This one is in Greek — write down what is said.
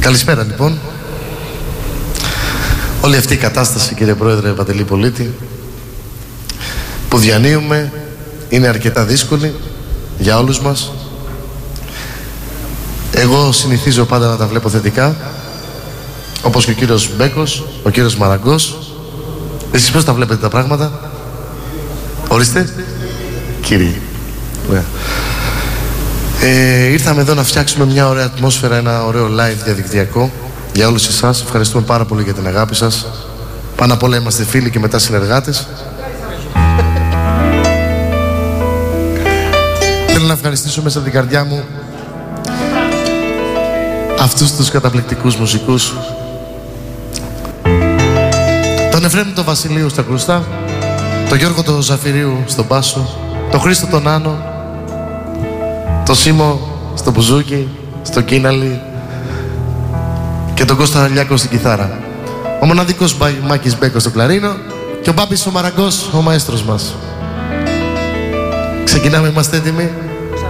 Καλησπέρα λοιπόν. Όλη αυτή η κατάσταση, κύριε Πρόεδρε Παντελή Πολίτη, που διανύουμε είναι αρκετά δύσκολη για όλους μας. Εγώ συνηθίζω πάντα να τα βλέπω θετικά, όπως και ο κύριος Μπέκος, ο κύριος Μαραγκός. Εσείς πώς τα βλέπετε τα πράγματα? Ορίστε. Κύριοι. Ήρθαμε εδώ να φτιάξουμε μια ωραία ατμόσφαιρα, ένα ωραίο live διαδικτυακό για όλους εσάς. Ευχαριστούμε πάρα πολύ για την αγάπη σας. Πάνω απ' όλα είμαστε φίλοι και μετά συνεργάτες. Θέλω να ευχαριστήσω μέσα από την καρδιά μου αυτούς τους καταπληκτικούς μουσικούς. Τον Εφραίμ τον Βασιλείου στα κρουστά, τον Γιώργο τον Ζαφυρίου στον μπάσο, τον Χρήστο τον Άνω, τον Σίμω στο μπουζούκι, στο κίναλι και τον Κώστα Λιάκο στην κιθάρα. Ο μοναδικός Μάκης Μπέκος στο κλαρίνο και ο Μπάμπης ο Μαραγκός, ο μαέστρος μας. Ξεκινάμε, είμαστε έτοιμοι?